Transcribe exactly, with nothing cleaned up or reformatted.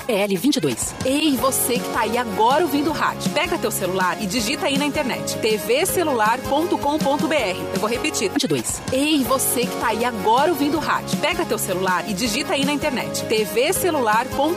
E L vinte e dois. Ei, você que tá aí agora ouvindo o rádio. Pega teu celular e digita aí na internet. t v celular ponto com ponto b r. Eu vou repetir. vinte e dois. Ei, você que tá aí agora ouvindo o rádio. Pega teu celular e digita aí na internet. t v celular ponto